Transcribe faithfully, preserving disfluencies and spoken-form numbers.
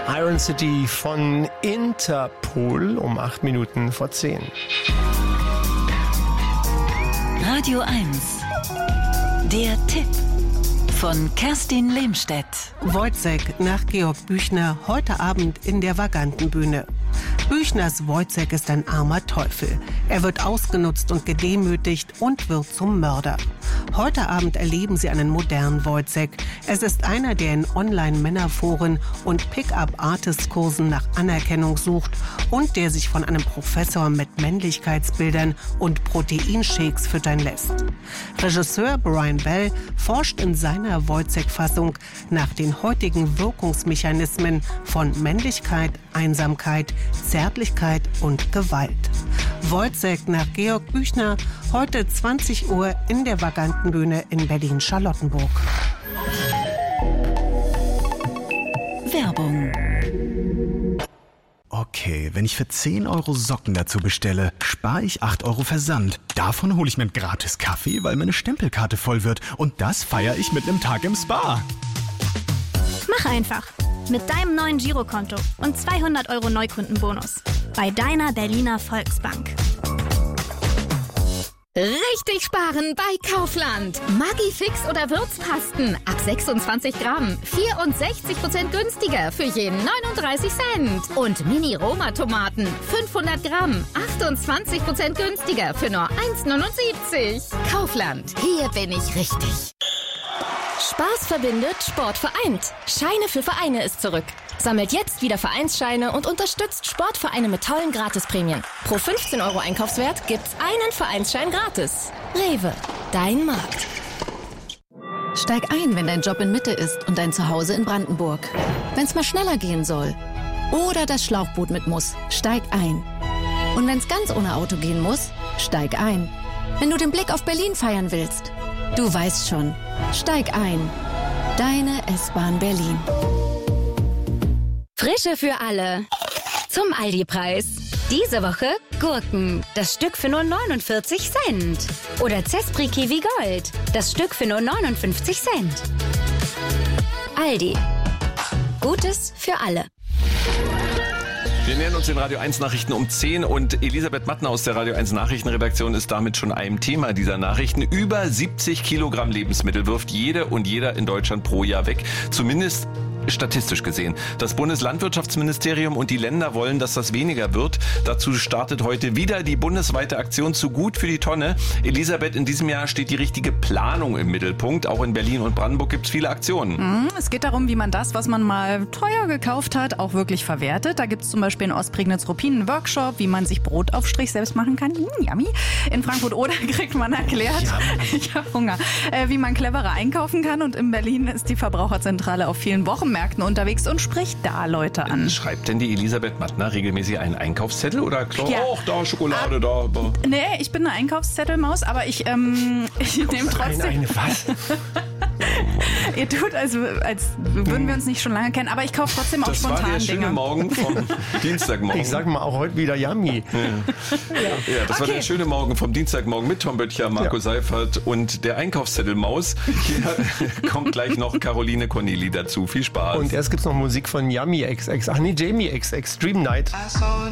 Iron City von Interpol um acht Minuten vor zehn. Radio eins. Der Tipp von Kerstin Lehmstedt. Wojciech nach Georg Büchner heute Abend in der Vagantenbühne. Büchners Wojciech ist ein armer Teufel. Er wird ausgenutzt und gedemütigt und wird zum Mörder. Heute Abend erleben Sie einen modernen Wojciech. Es ist einer, der in Online-Männerforen und Pick-up-Artist-Kursen nach Anerkennung sucht und der sich von einem Professor mit Männlichkeitsbildern und Proteinshakes füttern lässt. Regisseur Brian Bell forscht in seiner Wojciech-Fassung nach den heutigen Wirkungsmechanismen von Männlichkeit, Einsamkeit, Zärtlichkeit und Gewalt. Wojciech nach Georg Büchner, heute zwanzig Uhr in der Vagantenbühne in Berlin-Charlottenburg. Werbung. Okay, wenn ich für zehn Euro Socken dazu bestelle, spare ich acht Euro Versand. Davon hole ich mir einen gratis Kaffee, weil meine Stempelkarte voll wird. Und das feiere ich mit einem Tag im Spa. Mach einfach. Mit deinem neuen Girokonto und zweihundert Euro Neukundenbonus. Bei deiner Berliner Volksbank. Richtig sparen bei Kaufland. Maggi-Fix oder Würzpasten ab sechsundzwanzig Gramm. vierundsechzig Prozent günstiger für jeden neununddreißig Cent. Und Mini-Roma-Tomaten fünfhundert Gramm. achtundzwanzig Prozent günstiger für nur eins neunundsiebzig. Kaufland, hier bin ich richtig. Spaß verbindet, Sport vereint. Scheine für Vereine ist zurück. Sammelt jetzt wieder Vereinsscheine und unterstützt Sportvereine mit tollen Gratisprämien. Pro fünfzehn Euro Einkaufswert gibt's einen Vereinsschein gratis. Rewe, dein Markt. Steig ein, wenn dein Job in Mitte ist und dein Zuhause in Brandenburg. Wenn's mal schneller gehen soll oder das Schlauchboot mit muss, steig ein. Und wenn's ganz ohne Auto gehen muss, steig ein. Wenn du den Blick auf Berlin feiern willst, du weißt schon, steig ein. Deine S-Bahn Berlin. Frische für alle. Zum Aldi-Preis. Diese Woche Gurken. Das Stück für nur neunundvierzig Cent. Oder Zespri Kiwi Gold. Das Stück für nur neunundfünfzig Cent. Aldi. Gutes für alle. Wir nähern uns den Radio eins Nachrichten um zehn und Elisabeth Mattner aus der Radio eins Nachrichtenredaktion ist damit schon einem Thema dieser Nachrichten. Über siebzig Kilogramm Lebensmittel wirft jede und jeder in Deutschland pro Jahr weg. Zumindest statistisch gesehen. Das Bundeslandwirtschaftsministerium und die Länder wollen, dass das weniger wird. Dazu startet heute wieder die bundesweite Aktion Zu gut für die Tonne. Elisabeth, in diesem Jahr steht die richtige Planung im Mittelpunkt. Auch in Berlin und Brandenburg gibt es viele Aktionen. Es geht darum, wie man das, was man mal teuer gekauft hat, auch wirklich verwertet. Da gibt es zum Beispiel in Ostprignitz-Ruppin einen Workshop, wie man sich Brotaufstrich selbst machen kann. Hm, yummy. In Frankfurt-Oder kriegt man erklärt, ich habe Hunger, äh, wie man cleverer einkaufen kann. Und in Berlin ist die Verbraucherzentrale auf vielen Wochenmärkten unterwegs und spricht da Leute an. Schreibt denn die Elisabeth Mattner regelmäßig einen Einkaufszettel oder klar, Ja. ach, da Schokolade, ah, da. da. Nee, ich bin eine Einkaufszettelmaus, aber ich, ähm, ich nehme trotzdem... Eine, eine was? Ihr tut, also, als würden wir uns nicht schon lange kennen, aber ich kaufe trotzdem auch das spontan war der schöne Dinge. Morgen vom Dienstagmorgen. Ich sag mal auch heute wieder Yummy. Ja, ja das Okay. war der schöne Morgen vom Dienstagmorgen mit Tom Böttcher, Marco Ja. Seifert und der Einkaufszettelmaus. Hier kommt gleich noch Caroline Corneli dazu. Viel Spaß. Und erst gibt's noch Musik von Yummy X X. Ach nee, Jamie X X, Dream Night.